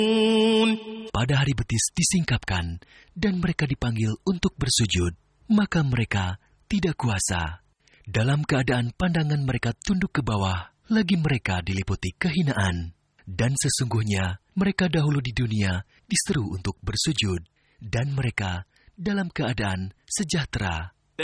Pada hari betis disingkapkan, dan mereka dipanggil untuk bersujud, maka mereka tidak kuasa. Dalam keadaan pandangan mereka tunduk ke bawah, lagi mereka diliputi kehinaan. Dan sesungguhnya mereka dahulu di dunia diseru untuk bersujud, dan mereka dalam keadaan sejahtera.